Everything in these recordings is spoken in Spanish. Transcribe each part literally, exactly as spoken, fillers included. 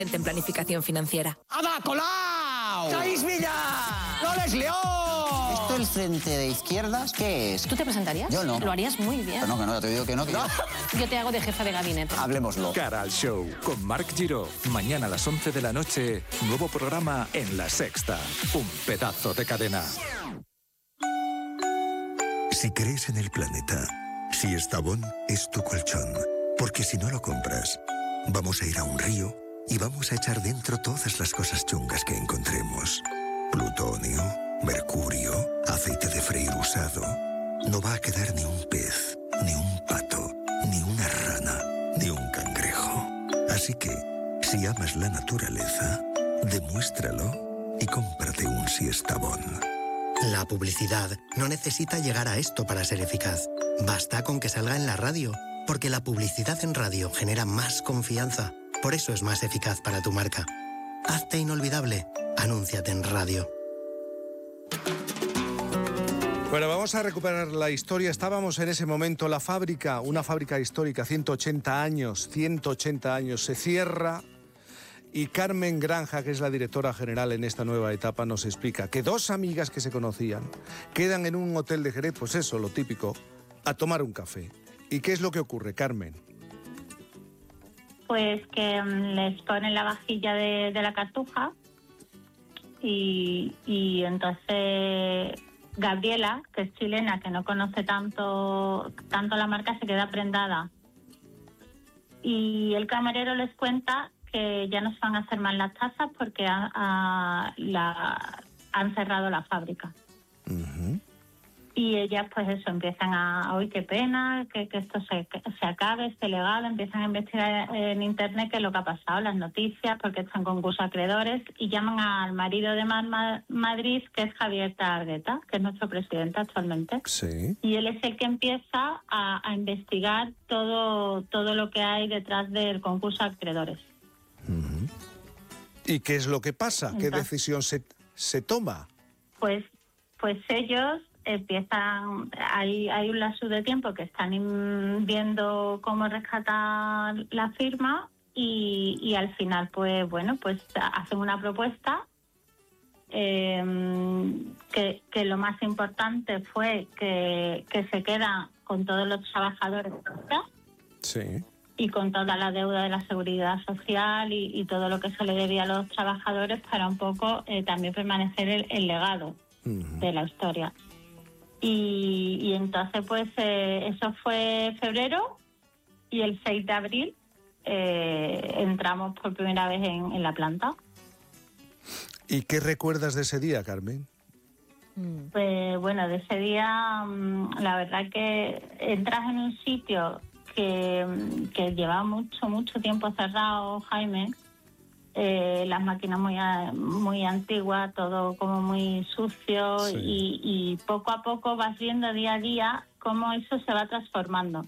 en planificación financiera. ¡Ada Colau! ¡Chaís Villa! ¡Loles León! ¿Esto el Frente de Izquierdas qué es? ¿Tú te presentarías? Yo no. Lo harías muy bien. Pero no, que no, te digo que no. Que no. Yo te hago de jefa de gabinete. Hablemoslo. Cara al show con Marc Giró. Mañana a las once de la noche, nuevo programa en La Sexta. Un pedazo de cadena. Si crees en el planeta, si Estavón es tu colchón, porque si no lo compras, vamos a ir a un río y vamos a echar dentro todas las cosas chungas que encontremos. Plutonio, mercurio, aceite de freír usado. No va a quedar ni un pez, ni un pato, ni una rana, ni un cangrejo. Así que, si amas la naturaleza, demuéstralo y cómprate un Siestabón. La publicidad no necesita llegar a esto para ser eficaz. Basta con que salga en la radio, porque la publicidad en radio genera más confianza. Por eso es más eficaz para tu marca. Hazte inolvidable. Anúnciate en radio. Bueno, vamos a recuperar la historia. Estábamos en ese momento, la fábrica, una fábrica histórica, ciento ochenta años, ciento ochenta años, se cierra. Y Carmen Granja, que es la directora general en esta nueva etapa, nos explica que dos amigas que se conocían quedan en un hotel de Jerez, pues eso, lo típico, a tomar un café. ¿Y qué es lo que ocurre, Carmen? Pues que um, les ponen la vajilla de, de la cartuja y, y entonces Gabriela, que es chilena, que no conoce tanto, tanto la marca, se queda prendada. Y el camarero les cuenta que ya no se van a hacer más las tazas porque ha, ha, la, han cerrado la fábrica. Uh-huh. Y ellas, pues eso, empiezan a, ¡ay, qué pena! Que, que esto se, que se acabe, este legado. Empiezan a investigar en internet qué es lo que ha pasado, las noticias, porque están concurso acreedores, y llaman al marido de Mar Madrid, que es Javier Targueta, que es nuestro presidente actualmente. Sí. Y él es el que empieza a, a investigar todo, todo lo que hay detrás del concurso acreedores. Uh-huh. ¿Y qué es lo que pasa? Entonces, ¿qué decisión se, se toma? Pues, pues ellos empiezan, hay, hay un lapso de tiempo que están viendo cómo rescatar la firma y, y al final, pues bueno, pues hacen una propuesta eh, que, que lo más importante fue que, que se quedan con todos los trabajadores. Sí. Y con toda la deuda de la seguridad social y, y todo lo que se le debía a los trabajadores para un poco eh, también permanecer el, el legado uh-huh. de la historia. Y, y entonces pues eh, eso fue febrero y el seis de abril eh, entramos por primera vez en, en la planta. ¿Y qué recuerdas de ese día, Carmen? Pues bueno, de ese día la verdad que entras en un sitio que, que lleva mucho, mucho tiempo cerrado, Jaime, eh, las máquinas muy, muy antiguas, todo como muy sucio sí. y, y poco a poco vas viendo día a día cómo eso se va transformando.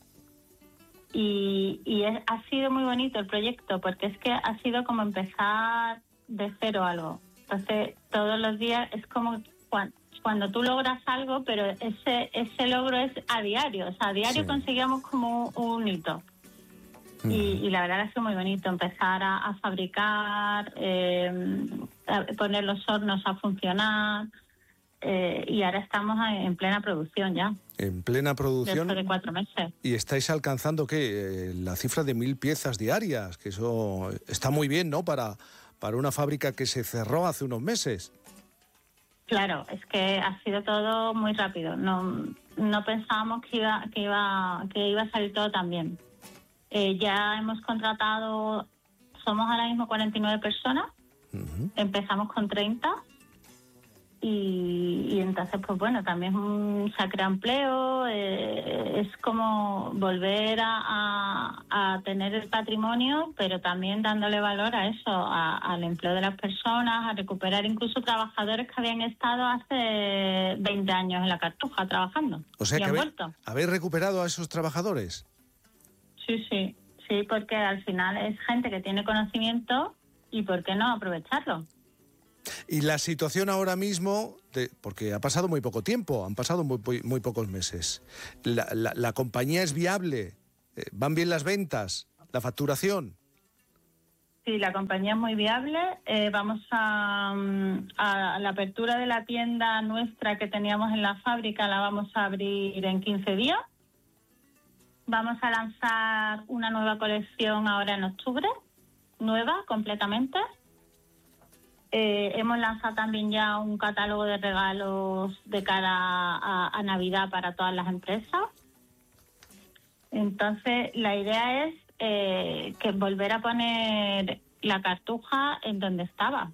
Y, y es, ha sido muy bonito el proyecto porque es que ha sido como empezar de cero algo. Entonces todos los días es como cuando, cuando tú logras algo, pero ese ese logro es a diario, o sea, a diario sí. conseguíamos como un hito. Mm. Y, y la verdad es que es muy bonito empezar a, a fabricar, eh, a poner los hornos a funcionar, eh, y ahora estamos en plena producción ya. En plena producción. Después de cuatro meses. Y estáis alcanzando, ¿qué? La cifra de mil piezas diarias, que eso está muy bien, ¿no? Para, para una fábrica que se cerró hace unos meses. Claro, es que ha sido todo muy rápido. No, no pensábamos que iba, que iba, que iba a salir todo tan bien. Eh, ya hemos contratado, somos ahora mismo cuarenta y nueve personas, uh-huh. empezamos con treinta y, y entonces pues bueno, también un, se ha creado empleo, eh, es como volver a, a, a tener el patrimonio, pero también dándole valor a eso, a, al empleo de las personas, a recuperar incluso trabajadores que habían estado hace veinte años en la Cartuja trabajando. O sea y que han habéis, vuelto. ¿habéis recuperado a esos trabajadores? Sí, sí, sí, porque al final es gente que tiene conocimiento y ¿por qué no aprovecharlo? Y la situación ahora mismo, de, porque ha pasado muy poco tiempo, han pasado muy, muy, muy pocos meses, la, la, la compañía es viable, eh, van bien las ventas, la facturación. sí, la compañía es muy viable. Eh, vamos a, a la apertura de la tienda nuestra que teníamos en la fábrica, la vamos a abrir en quince días. Vamos a lanzar una nueva colección ahora en octubre, nueva completamente. Eh, hemos lanzado también ya un catálogo de regalos de cara a, a Navidad para todas las empresas. Entonces, la idea es eh, que volver a poner la Cartuja en donde estaba.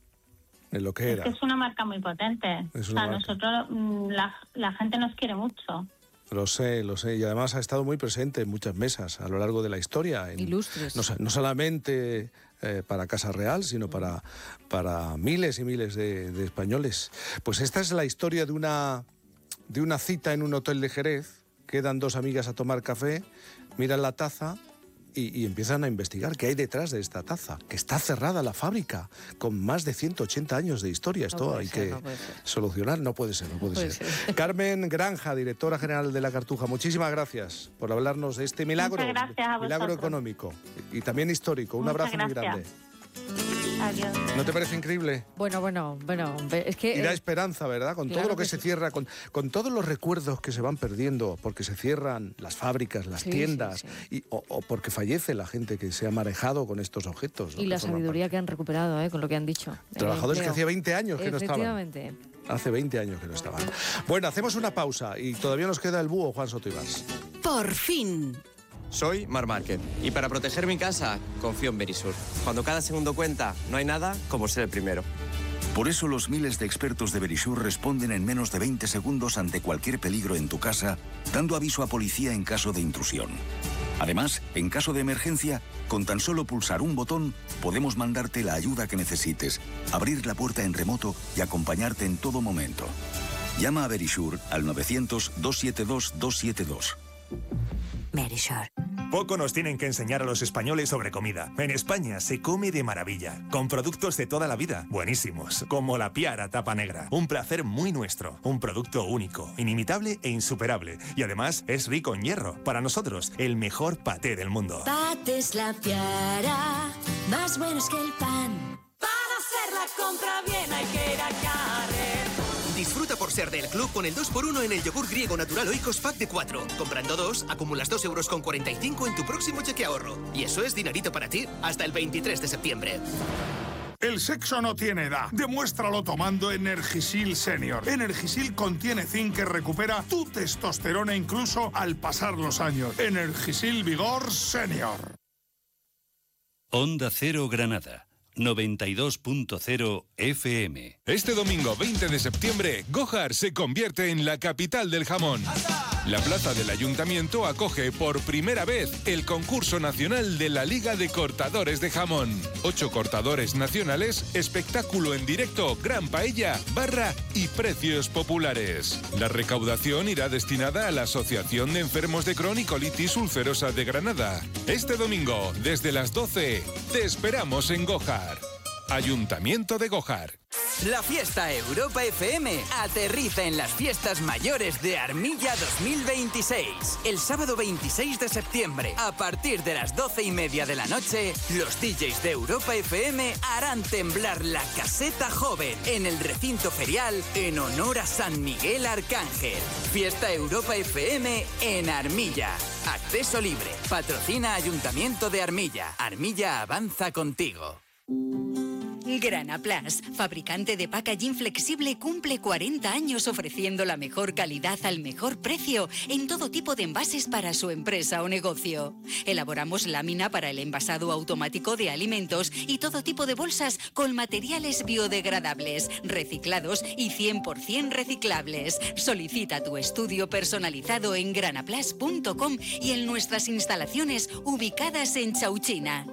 En lo que era. Es que es una marca muy potente. Es o una sea, marca. nosotros, la, la gente nos quiere mucho. Lo sé, lo sé. Y además ha estado muy presente en muchas mesas a lo largo de la historia. En, Ilustres. No, no solamente eh, para Casa Real, sino para, para miles y miles de, de españoles. Pues esta es la historia de una, de una cita en un hotel de Jerez. Quedan dos amigas a tomar café, miran la taza y, y empiezan a investigar qué hay detrás de esta taza. Que está cerrada la fábrica, con más de ciento ochenta años de historia. Esto No puede hay ser, que no puede ser. solucionar. No puede ser, no puede, Puede ser. ser. Carmen Granja, directora general de La Cartuja, muchísimas gracias por hablarnos de este milagro, Muchas gracias a milagro vosotros. económico y también histórico. Un Muchas abrazo muy gracias. grande. Adiós. ¿No te parece increíble? Bueno, bueno, bueno, es que... Y da eh, esperanza, ¿verdad? Con claro todo lo que, que se sí. cierra, con, con todos los recuerdos que se van perdiendo, porque se cierran las fábricas, las Sí, tiendas, sí, sí. Y, o, o porque fallece la gente que se ha marejado con estos objetos. ¿no? y Que la forman sabiduría parte. que han recuperado, ¿eh? Con lo que han dicho. Trabajadores El que empleo. hacía veinte años que no estaban. Efectivamente. Hace veinte años que no estaban. Bueno, hacemos una pausa y todavía nos queda el búho, Juan Soto Ibars. Por fin. Soy Mar Márquez y para proteger mi casa confío en Verisur. Cuando cada segundo cuenta, no hay nada como ser el primero. Por eso los miles de expertos de Verisur responden en menos de veinte segundos ante cualquier peligro en tu casa, dando aviso a policía en caso de intrusión. Además, en caso de emergencia, con tan solo pulsar un botón, podemos mandarte la ayuda que necesites, abrir la puerta en remoto y acompañarte en todo momento. Llama a Verisur al novecientos, doscientos setenta y dos, doscientos setenta y dos. Verisur. Poco nos tienen que enseñar a los españoles sobre comida. En España se come de maravilla, con productos de toda la vida, buenísimos, como la Piara Tapa Negra. Un placer muy nuestro, un producto único, inimitable e insuperable. Y además es rico en hierro. Para nosotros, el mejor paté del mundo. Pates La Piara, más buenos que el pan. Para hacer la compra bien hay que ir a Carrer. Disfruta por ser del club con el dos por uno en el yogur griego natural Oikos Pack de cuatro. Comprando dos, acumulas dos euros con cuarenta y cinco en tu próximo cheque ahorro. Y eso es dinerito para ti hasta el veintitrés de septiembre. El sexo no tiene edad. Demuéstralo tomando Energisil Senior. Energisil contiene zinc que recupera tu testosterona incluso al pasar los años. Energisil Vigor Senior. Onda Cero Granada. noventa y dos punto cero F M. Este domingo veinte de septiembre, Gojar se convierte en la capital del jamón. La plaza del Ayuntamiento acoge por primera vez el concurso nacional de la Liga de Cortadores de Jamón. Ocho cortadores nacionales, espectáculo en directo, gran paella, barra y precios populares. La recaudación irá destinada a la Asociación de Enfermos de Crohn y Colitis Ulcerosa de Granada. Este domingo, desde las doce, te esperamos en Gojar. Ayuntamiento de Gojar. La fiesta Europa F M aterriza en las fiestas mayores de Armilla dos mil veintiséis. El sábado veintiséis de septiembre, a partir de las doce y media de la noche, los D Js de Europa F M harán temblar la caseta joven en el recinto ferial en honor a San Miguel Arcángel. Fiesta Europa F M en Armilla. Acceso libre. Patrocina Ayuntamiento de Armilla. Armilla avanza contigo. Granaplas, fabricante de packaging flexible, cumple cuarenta años ofreciendo la mejor calidad al mejor precio en todo tipo de envases para su empresa o negocio. Elaboramos lámina para el envasado automático de alimentos y todo tipo de bolsas con materiales biodegradables, reciclados y cien por ciento reciclables. Solicita tu estudio personalizado en granaplas punto com y en nuestras instalaciones ubicadas en Chauchina.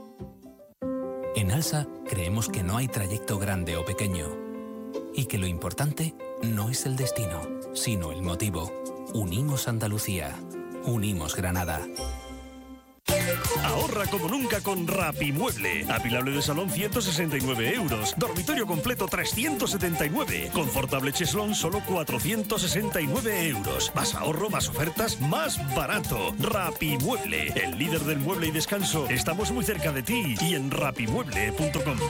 En ALSA creemos que no hay trayecto grande o pequeño y que lo importante no es el destino, sino el motivo. Unimos Andalucía. Unimos Granada. Ahorra como nunca con Rapimueble. Apilable de salón ciento sesenta y nueve euros. Dormitorio completo trescientos setenta y nueve. Confortable cheslón solo cuatrocientos sesenta y nueve euros. Más ahorro, más ofertas, más barato. Rapimueble, el líder del mueble y descanso. Estamos muy cerca de ti y en rapimueble punto com.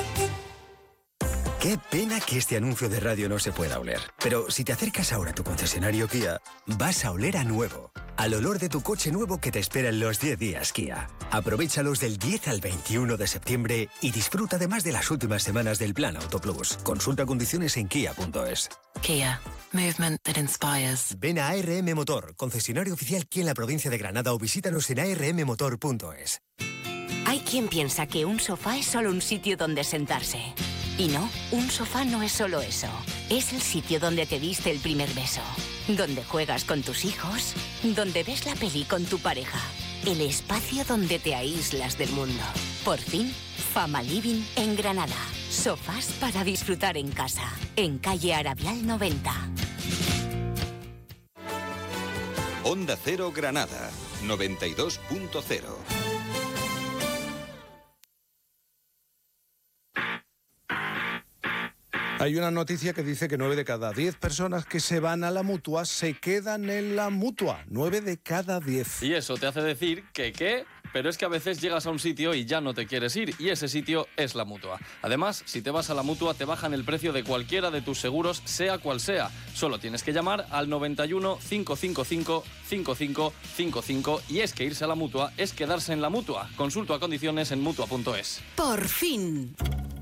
Qué pena que este anuncio de radio no se pueda oler. Pero si te acercas ahora a tu concesionario Kia, vas a oler a nuevo. Al olor de tu coche nuevo que te espera en los diez días Kia. Aprovéchalos del diez al veintiuno de septiembre y disfruta además de las últimas semanas del Plan Auto Plus. Consulta condiciones en kia punto es. Kia. Movement that inspires. Ven a A R M Motor, concesionario oficial Kia en la provincia de Granada, o visítanos en a r m motor punto es. Hay quien piensa que un sofá es solo un sitio donde sentarse. Y no, un sofá no es solo eso. Es el sitio donde te diste el primer beso, donde juegas con tus hijos, donde ves la peli con tu pareja. El espacio donde te aíslas del mundo. Por fin, Fama Living en Granada. Sofás para disfrutar en casa. En calle Arabial noventa. Onda Cero Granada, noventa y dos punto cero. Hay una noticia que dice que nueve de cada diez personas que se van a la Mutua se quedan en la Mutua. nueve de cada diez. Y eso te hace decir que qué, pero es que a veces llegas a un sitio y ya no te quieres ir, y ese sitio es la Mutua. Además, si te vas a la Mutua te bajan el precio de cualquiera de tus seguros, sea cual sea. Solo tienes que llamar al noventa y uno, cinco cinco cinco, cinco cinco cinco cinco, y es que irse a la Mutua es quedarse en la Mutua. Consulta condiciones en mutua punto es. ¡Por fin!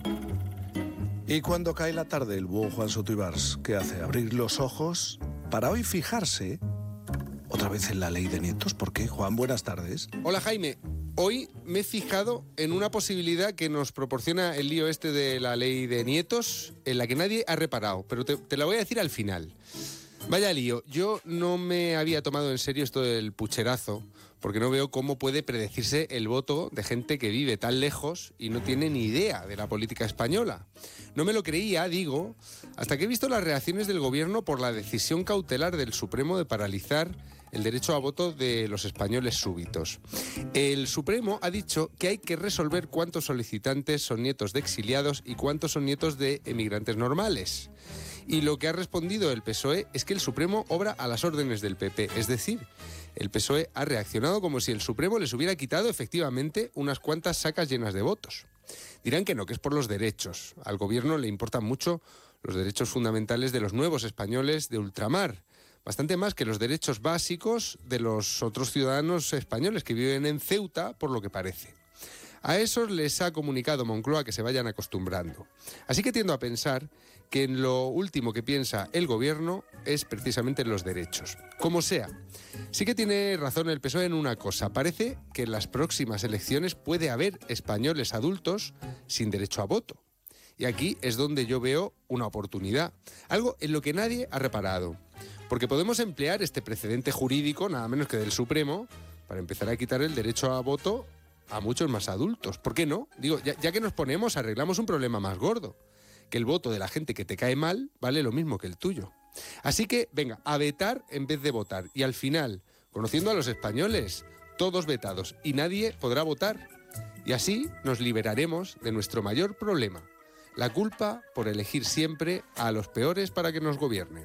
Y cuando cae la tarde, el buen Juan Soto Ibars, ¿qué hace? Abrir los ojos para hoy fijarse otra vez en la ley de nietos. ¿Por qué, Juan? Buenas tardes. Hola, Jaime. Hoy me he fijado en una posibilidad que nos proporciona el lío este de la ley de nietos, en la que nadie ha reparado, pero te, te la voy a decir al final. Vaya lío, yo no me había tomado en serio esto del pucherazo, porque no veo cómo puede predecirse el voto de gente que vive tan lejos y no tiene ni idea de la política española. No me lo creía, digo, hasta que he visto las reacciones del gobierno por la decisión cautelar del Supremo de paralizar el derecho a voto de los españoles súbitos. El Supremo ha dicho que hay que resolver cuántos solicitantes son nietos de exiliados y cuántos son nietos de emigrantes normales. Y lo que ha respondido el P S O E es que el Supremo obra a las órdenes del P P, es decir, el P S O E ha reaccionado como si el Supremo les hubiera quitado efectivamente unas cuantas sacas llenas de votos. Dirán que no, que es por los derechos. Al gobierno le importan mucho los derechos fundamentales de los nuevos españoles de ultramar, bastante más que los derechos básicos de los otros ciudadanos españoles que viven en Ceuta, por lo que parece. A esos les ha comunicado Moncloa que se vayan acostumbrando. Así que tiendo a pensar que en lo último que piensa el gobierno es precisamente en los derechos. Como sea, sí que tiene razón el P S O E en una cosa. Parece que en las próximas elecciones puede haber españoles adultos sin derecho a voto. Y aquí es donde yo veo una oportunidad, algo en lo que nadie ha reparado. Porque podemos emplear este precedente jurídico, nada menos que del Supremo, para empezar a quitar el derecho a voto a muchos más adultos. ¿Por qué no? Digo, ya, ya que nos ponemos, arreglamos un problema más gordo. Que el voto de la gente que te cae mal vale lo mismo que el tuyo. Así que, venga, a vetar en vez de votar. Y al final, conociendo a los españoles, todos vetados y nadie podrá votar. Y así nos liberaremos de nuestro mayor problema, la culpa por elegir siempre a los peores para que nos gobiernen.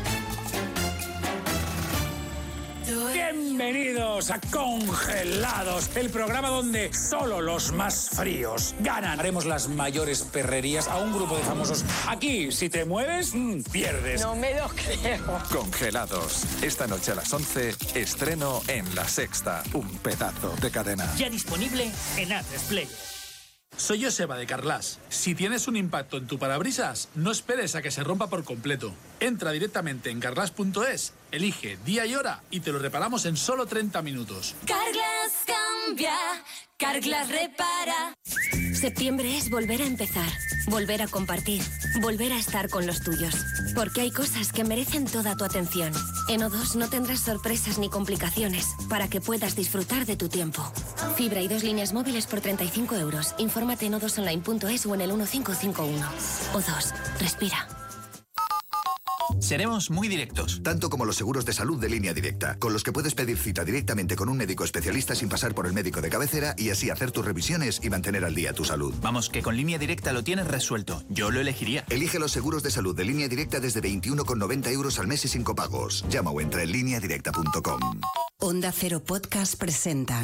Bienvenidos a Congelados, el programa donde solo los más fríos ganan. Haremos las mayores perrerías a un grupo de famosos. Aquí, si te mueves, mmm, pierdes. No me lo creo. Congelados. Esta noche a las once, estreno en La Sexta. Un pedazo de cadena. Ya disponible en A tres Player. Soy Joseba de Carlas. Si tienes un impacto en tu parabrisas, no esperes a que se rompa por completo. Entra directamente en carlas punto es, elige día y hora y te lo reparamos en solo treinta minutos. Carglass cambia, Carglass repara. Septiembre es volver a empezar, volver a compartir, volver a estar con los tuyos. Porque hay cosas que merecen toda tu atención. En O dos no tendrás sorpresas ni complicaciones para que puedas disfrutar de tu tiempo. Fibra y dos líneas móviles por treinta y cinco euros. Infórmate en o dos online punto es o en el uno cinco cinco uno. O dos, respira. Seremos muy directos. Tanto como los seguros de salud de Línea Directa, con los que puedes pedir cita directamente con un médico especialista sin pasar por el médico de cabecera y así hacer tus revisiones y mantener al día tu salud. Vamos, que con Línea Directa lo tienes resuelto. Yo lo elegiría. Elige los seguros de salud de Línea Directa desde veintiuno con noventa euros al mes y sin copagos. Llama o entra en línea directa punto com. Onda Cero Podcast presenta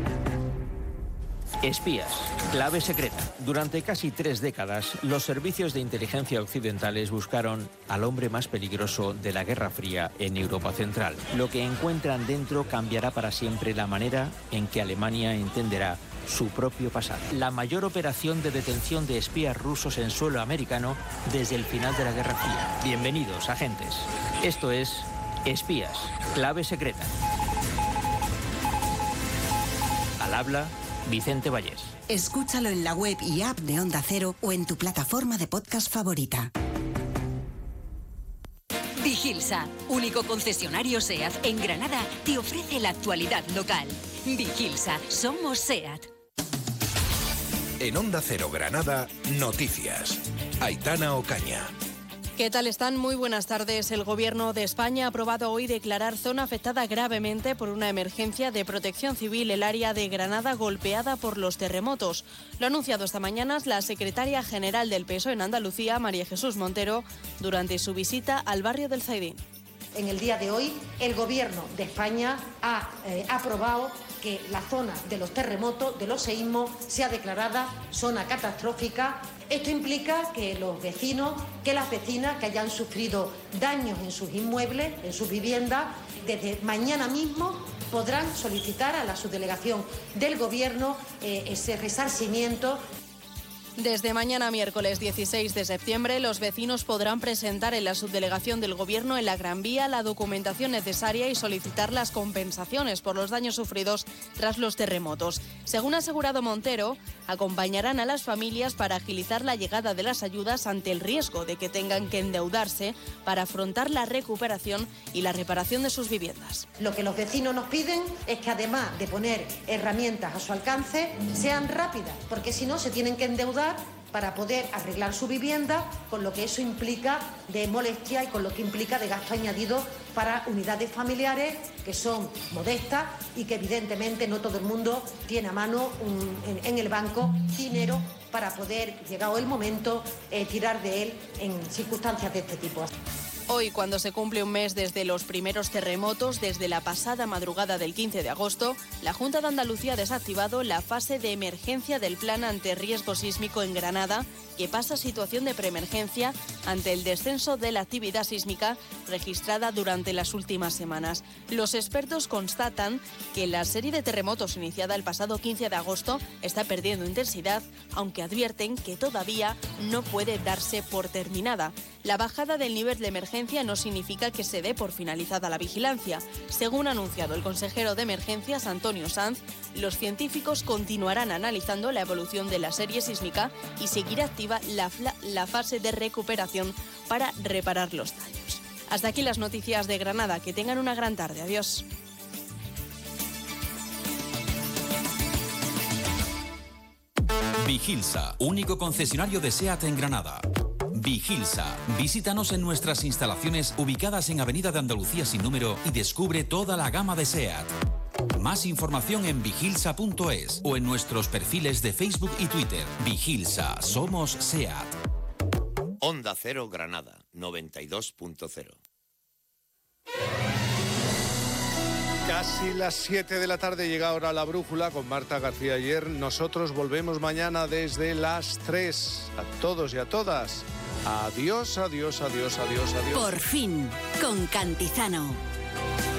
Espías, clave secreta. Durante casi tres décadas, los servicios de inteligencia occidentales buscaron al hombre más peligroso de la Guerra Fría en Europa Central. Lo que encuentran dentro cambiará para siempre la manera en que Alemania entenderá su propio pasado. La mayor operación de detención de espías rusos en suelo americano desde el final de la Guerra Fría. Bienvenidos, agentes. Esto es Espías, clave secreta. Al habla Vicente Vallés. Escúchalo en la web y app de Onda Cero o en tu plataforma de podcast favorita. Vigilsa, único concesionario SEAT en Granada, te ofrece la actualidad local. Vigilsa, somos SEAT. En Onda Cero Granada, noticias. Aitana Ocaña. ¿Qué tal están? Muy buenas tardes. El Gobierno de España ha aprobado hoy declarar zona afectada gravemente por una emergencia de protección civil el área de Granada golpeada por los terremotos. Lo ha anunciado esta mañana la secretaria general del P S O E en Andalucía, María Jesús Montero, durante su visita al barrio del Zaidín. En el día de hoy, el Gobierno de España ha eh, aprobado que la zona de los terremotos, de los seísmos, sea declarada zona catastrófica. Esto implica que los vecinos, que las vecinas que hayan sufrido daños en sus inmuebles, en sus viviendas, desde mañana mismo podrán solicitar a la subdelegación del Gobierno eh, ese resarcimiento. Desde mañana miércoles dieciséis de septiembre, los vecinos podrán presentar en la subdelegación del Gobierno en la Gran Vía la documentación necesaria y solicitar las compensaciones por los daños sufridos tras los terremotos. Según ha asegurado Montero, acompañarán a las familias para agilizar la llegada de las ayudas ante el riesgo de que tengan que endeudarse para afrontar la recuperación y la reparación de sus viviendas. Lo que los vecinos nos piden es que, además de poner herramientas a su alcance, sean rápidas, porque si no se tienen que endeudar para poder arreglar su vivienda, con lo que eso implica de molestia y con lo que implica de gasto añadido para unidades familiares que son modestas y que evidentemente no todo el mundo tiene a mano un, en, en el banco dinero para poder, llegado el momento, eh, tirar de él en circunstancias de este tipo. Hoy, cuando se cumple un mes desde los primeros terremotos, desde la pasada madrugada del quince de agosto, la Junta de Andalucía ha desactivado la fase de emergencia del plan ante riesgo sísmico en Granada, que pasa a situación de preemergencia ante el descenso de la actividad sísmica registrada durante las últimas semanas. Los expertos constatan que la serie de terremotos iniciada el pasado quince de agosto está perdiendo intensidad, aunque advierten que todavía no puede darse por terminada. La bajada del nivel de emergencia no significa que se dé por finalizada la vigilancia. Según ha anunciado el consejero de Emergencias, Antonio Sanz, los científicos continuarán analizando la evolución de la serie sísmica y seguirá activa la, la fase de recuperación para reparar los daños. Hasta aquí las noticias de Granada. Que tengan una gran tarde. Adiós. Vigilsa, único concesionario de SEAT en Granada. Vigilsa. Visítanos en nuestras instalaciones ubicadas en Avenida de Andalucía sin número y descubre toda la gama de SEAT. Más información en vigilsa punto es o en nuestros perfiles de Facebook y Twitter. Vigilsa, somos SEAT. Onda Cero Granada, noventa y dos punto cero. Casi las siete de la tarde llega ahora la brújula con Marta García Ayer. Nosotros volvemos mañana desde las tres. A todos y a todas. Adiós, adiós, adiós, adiós, adiós. Por fin, con Cantizano.